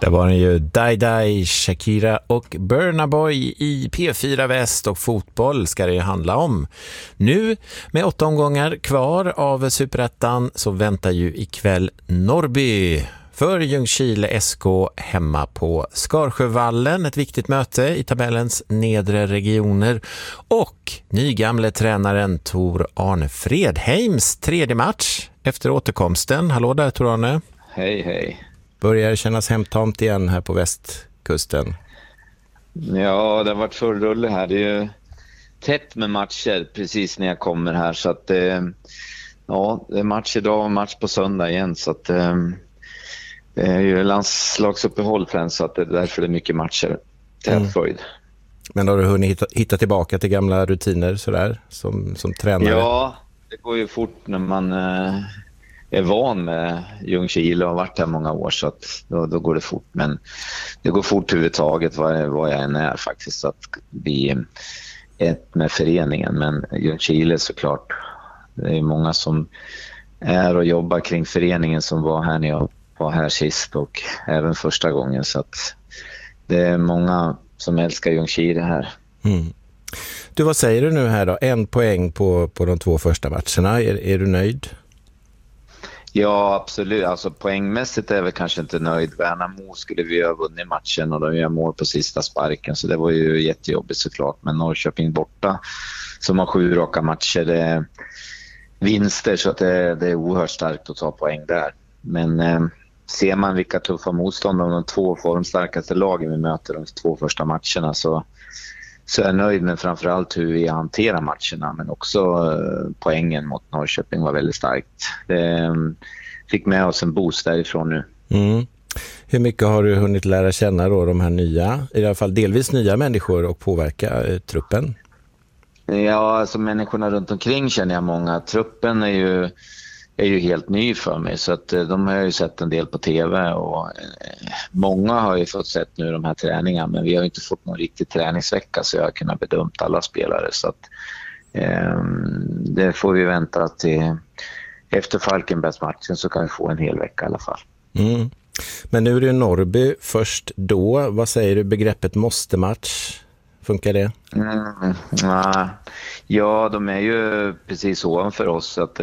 Det var den ju. Dai, Shakira och Burna Boy i P4 Väst, och fotboll ska det ju handla om. Nu med 8 omgångar kvar av Superettan så väntar ju ikväll Norrby för Ljungskile SK hemma på Skarsjövallen. Ett viktigt möte i tabellens nedre regioner. Och nygamle tränaren Tor Arne Fredheims tredje match efter återkomsten. Hallå där, Tor Arne. Hej. Börjar det kännas hemtamt igen här på västkusten? Ja, det har varit full rulle här. Det är ju tätt med matcher precis när jag kommer här. Så att ja, det är match idag och match på söndag igen. Så att det är ju landslagsuppehåll främst, så att det är därför det är mycket matcher. Tätföljd. Men har du hunnit hitta tillbaka till gamla rutiner sådär som tränare? Ja, det går ju fort när man är van med Ljungskile och har varit här många år, så att då går det fort. Men det går fort överhuvudtaget vad jag än är faktiskt, att bli ett med föreningen. Men Ljungskile såklart, det är många som är och jobbar kring föreningen som var här när jag var här sist och även första gången, så att det är många som älskar Ljungskile här. Du, vad säger du nu här då? 1 poäng på de 2 första matcherna. Är du nöjd? Ja, absolut. Alltså poängmässigt är jag väl kanske inte nöjd. Värnamo skulle vi ha vunnit matchen och de gör mål på sista sparken, så det var ju jättejobbigt såklart. Men Norrköping borta som har 7 raka matcher, det är vinster, så att det är oerhört starkt att ta poäng där. Men ser man vilka tuffa motstånd av de 2 formstarkaste lagen vi möter de 2 första matcherna, så är jag nöjd med framförallt hur vi hanterar matcherna, men också poängen mot Norrköping var väldigt starkt. Det fick med oss en boost därifrån nu. Hur mycket har du hunnit lära känna då de här nya, i alla fall delvis nya människor, och påverka truppen? Ja, alltså människorna runt omkring känner jag många. Truppen är ju helt ny för mig, så att de har jag ju sett en del på tv, och många har ju fått sett nu de här träningarna, men vi har inte fått någon riktig träningsvecka så jag har kunnat bedöma alla spelare, så att det får vi vänta till efter Falkenbergsmatchen, så kan vi få en hel vecka i alla fall. Men nu är det Norrby först då. Vad säger du, begreppet måste-match? Funkar det? Ja, de är ju precis ovanför oss, så att